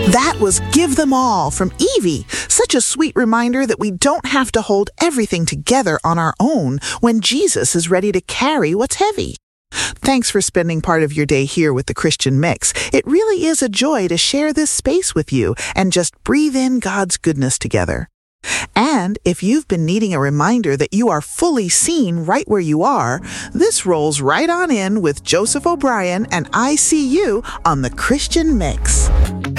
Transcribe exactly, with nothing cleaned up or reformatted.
That was Give Them All from Evie. Such a sweet reminder that we don't have to hold everything together on our own when Jesus is ready to carry what's heavy. Thanks for spending part of your day here with the Christian Mix. It really is a joy to share this space with you and just breathe in God's goodness together. And if you've been needing a reminder that you are fully seen right where you are, this rolls right on in with Joseph O'Brien and I See You on the Christian Mix.